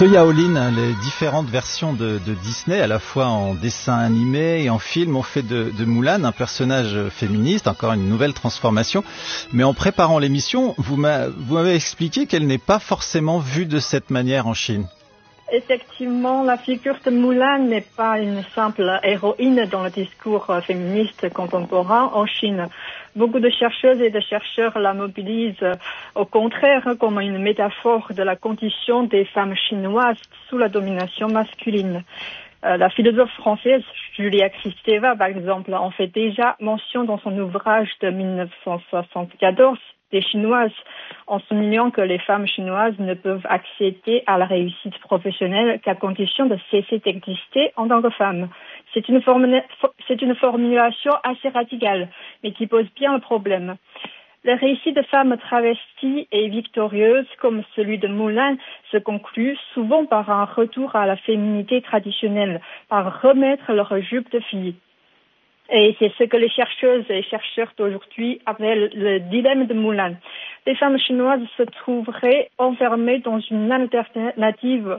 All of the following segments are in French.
Yaolin, les différentes versions de Disney, à la fois en dessin animé et en film, ont fait de Mulan un personnage féministe, encore une nouvelle transformation. Mais en préparant l'émission, vous m'avez expliqué qu'elle n'est pas forcément vue de cette manière en Chine. Effectivement, la figure de Mulan n'est pas une simple héroïne dans le discours féministe contemporain en Chine. Beaucoup de chercheuses et de chercheurs la mobilisent au contraire comme une métaphore de la condition des femmes chinoises sous la domination masculine. La philosophe française Julia Kristeva, par exemple, en fait déjà mention dans son ouvrage de 1974 des Chinoises, en soulignant que les femmes chinoises ne peuvent accéder à la réussite professionnelle qu'à condition de cesser d'exister en tant que femmes. C'est une formulation assez radicale, mais qui pose bien le problème. Le récit de femmes travesties et victorieuses, comme celui de Mulan, se conclut souvent par un retour à la féminité traditionnelle, par remettre leur jupe de fille. Et c'est ce que les chercheuses et chercheurs d'aujourd'hui appellent le dilemme de Mulan. Les femmes chinoises se trouveraient enfermées dans une alternative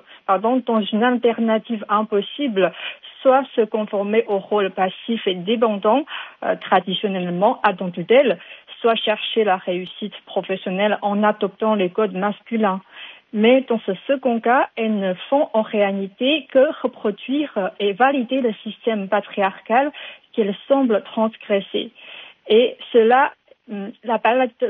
impossible, soit se conformer au rôle passif et dépendant, traditionnellement attendu d'elles, soit chercher la réussite professionnelle en adoptant les codes masculins. Mais dans ce second cas, elles ne font en réalité que reproduire et valider le système patriarcal qu'elles semblent transgresser. Et cela, la